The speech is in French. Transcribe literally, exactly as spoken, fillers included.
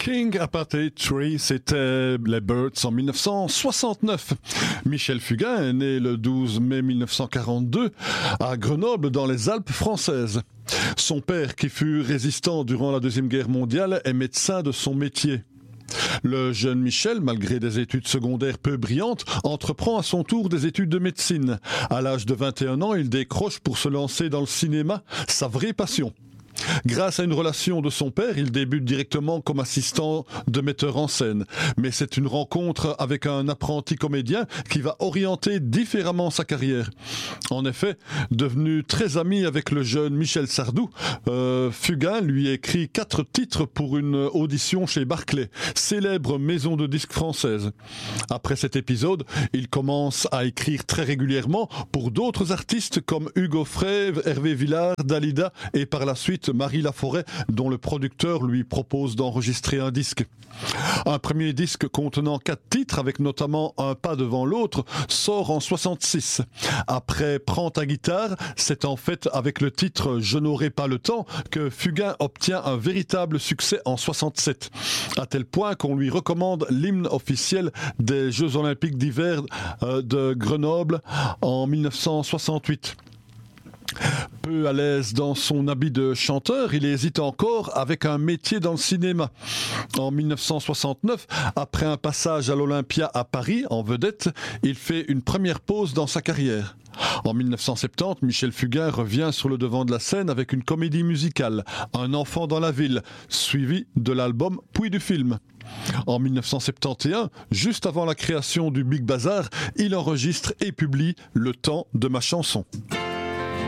King Apartheid Tree, c'était les Birds en mille neuf cent soixante-neuf. Michel Fugain est né le douze mai mille neuf cent quarante-deux à Grenoble dans les Alpes françaises. Son père, qui fut résistant durant la Deuxième Guerre mondiale, est médecin de son métier. Le jeune Michel, malgré des études secondaires peu brillantes, entreprend à son tour des études de médecine. À l'âge de vingt et un ans, il décroche pour se lancer dans le cinéma, sa vraie passion. Grâce à une relation de son père, il débute directement comme assistant de metteur en scène. Mais c'est une rencontre avec un apprenti comédien qui va orienter différemment sa carrière. En effet, devenu très ami avec le jeune Michel Sardou, euh, Fugain lui écrit quatre titres pour une audition chez Barclay, célèbre maison de disques française. Après cet épisode, il commence à écrire très régulièrement pour d'autres artistes comme Hugo Frey, Hervé Villard, Dalida et par la suite Marie Laforêt, dont le producteur lui propose d'enregistrer un disque. Un premier disque contenant quatre titres, avec notamment Un pas devant l'autre, sort en soixante-six. Après Prends ta guitare, c'est en fait avec le titre Je n'aurai pas le temps que Fugain obtient un véritable succès en soixante-sept, à tel point qu'on lui recommande l'hymne officiel des Jeux Olympiques d'hiver de Grenoble en mille neuf cent soixante-huit. Peu à l'aise dans son habit de chanteur, il hésite encore avec un métier dans le cinéma. En mille neuf cent soixante-neuf, après un passage à l'Olympia à Paris en vedette, il fait une première pause dans sa carrière. En mille neuf cent soixante-dix, Michel Fugain revient sur le devant de la scène avec une comédie musicale, Un enfant dans la ville, suivi de l'album puis du film. En mille neuf cent soixante et onze, juste avant la création du Big Bazar, il enregistre et publie Le temps de ma chanson.